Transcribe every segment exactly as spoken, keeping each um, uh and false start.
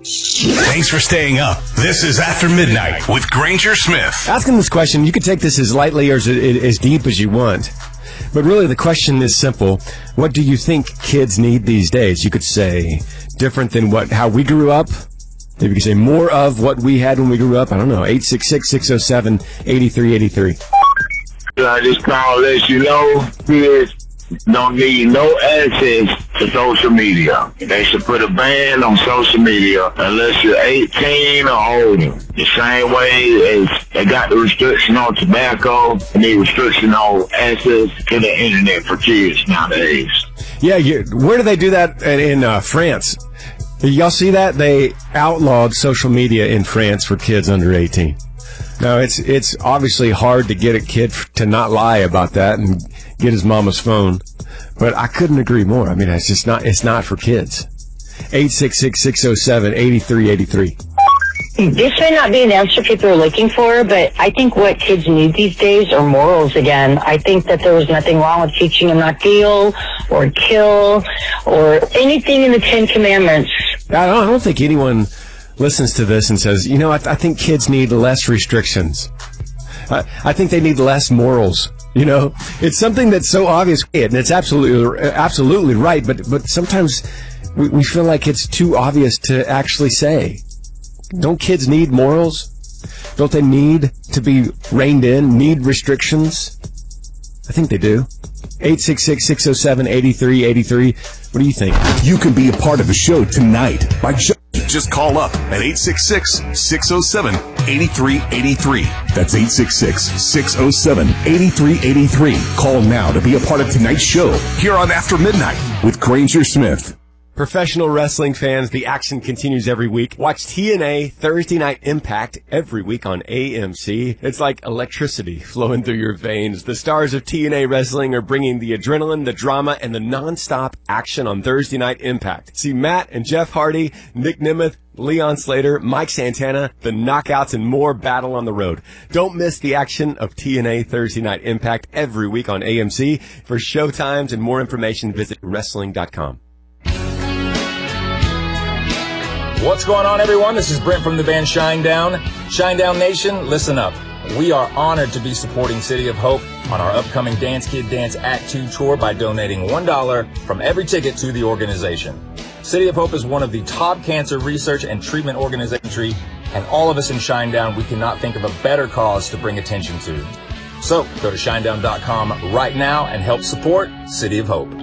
Thanks for staying up. This is After Midnight with Granger Smith. Asking this question, you can take this as lightly or as, as deep as you want. But really, the question is simple. What do you think kids need these days? You could say different than what how we grew up. Maybe you could say more of what we had when we grew up. I don't know. eight six six, six oh seven, eight three eight three. I just call to let you know kids don't need no access to social media. They should put a ban on social media unless you're eighteen or older. The same way as they got the restriction on tobacco and the restriction on access to the internet for kids nowadays. Yeah, you, where do they do that in, in uh, France? Y'all see that? They outlawed social media in France for kids under eighteen. Now, it's it's obviously hard to get a kid to not lie about that and get his mama's phone, but I couldn't agree more. I mean, it's just not it's not for kids. eight six six, six oh seven, eight three eight three. This may not be an answer people are looking for, but I think what kids need these days are morals again. I think that there was nothing wrong with teaching them not steal or kill or anything in the Ten Commandments. I don't, I don't think anyone listens to this and says, you know, I, I think kids need less restrictions. I, I think they need less morals. You know, it's something that's so obvious, and it's absolutely absolutely right, but but sometimes we, we feel like it's too obvious to actually say. Don't kids need morals? Don't they need to be reined in, need restrictions? I think they do. eight six six, six oh seven, eight three eight three. What do you think? You can be a part of the show tonight by ju- just call up at eight six six, six oh seven, eight three eight three. That's eight six six, six oh seven, eight three eight three. Call now to be a part of tonight's show here on After Midnight with Granger Smith. Professional wrestling fans, the action continues every week. Watch T N A Thursday Night Impact every week on A M C. It's like electricity flowing through your veins. The stars of T N A Wrestling are bringing the adrenaline, the drama, and the non-stop action on Thursday Night Impact. See Matt and Jeff Hardy, Nick Nemeth, Leon Slater, Mike Santana, the Knockouts, and more battle on the road. Don't miss the action of T N A Thursday Night Impact every week on A M C. For showtimes and more information, visit wrestling dot com. What's going on, everyone? This is Brent from the band Shinedown. Shinedown Nation, listen up. We are honored to be supporting City of Hope on our upcoming Dance Kid Dance Act two tour by donating one dollar from every ticket to the organization. City of Hope is one of the top cancer research and treatment organizations, and all of us in Shinedown, we cannot think of a better cause to bring attention to. So go to shinedown dot com right now and help support City of Hope.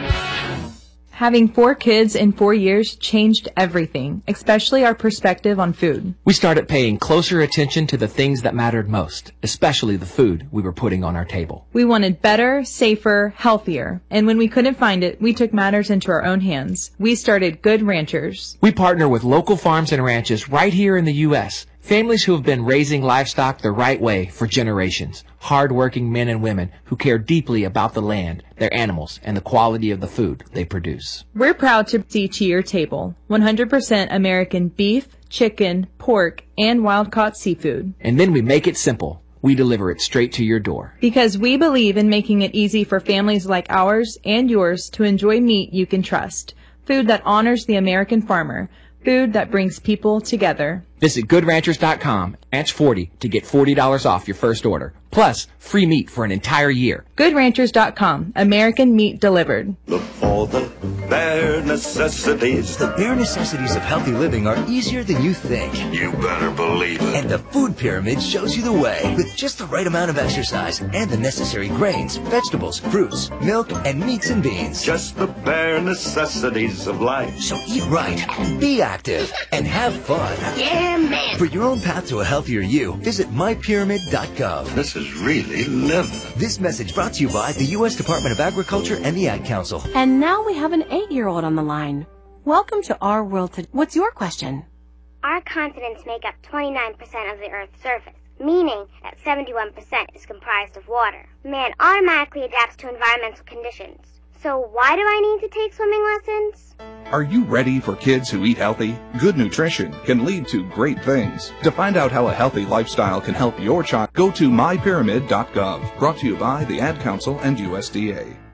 Having four kids in four years changed everything, especially our perspective on food. We started paying closer attention to the things that mattered most, especially the food we were putting on our table. We wanted better, safer, healthier. And when we couldn't find it, we took matters into our own hands. We started Good Ranchers. We partner with local farms and ranches right here in the U S Families who have been raising livestock the right way for generations. Hard-working men and women who care deeply about the land, their animals, and the quality of the food they produce. We're proud to see to your table one hundred percent American beef, chicken, pork, and wild-caught seafood. And then we make it simple. We deliver it straight to your door. Because we believe in making it easy for families like ours and yours to enjoy meat you can trust. Food that honors the American farmer. Food that brings people together. Visit good ranchers dot com, Ranch forty, to get forty dollars off your first order. Plus, free meat for an entire year. good ranchers dot com, American meat delivered. Look for the bare necessities. The bare necessities of healthy living are easier than you think. You better believe it. And the food pyramid shows you the way. With just the right amount of exercise and the necessary grains, vegetables, fruits, milk, and meats and beans. Just the bare necessities of life. So eat right, be active, and have fun. Yeah, man. For your own path to a healthier you, visit my pyramid dot gov. This is really living. This message brought to you by the U S Department of Agriculture and the Ad Council. And now we have an eight-year-old on the line. Welcome to Our World Today. What's your question? Our continents make up twenty-nine percent of the Earth's surface, meaning that seventy-one percent is comprised of water. Man automatically adapts to environmental conditions. So why do I need to take swimming lessons? Are you ready for kids who eat healthy? Good nutrition can lead to great things. To find out how a healthy lifestyle can help your child, go to my pyramid dot gov. Brought to you by the Ad Council and U S D A.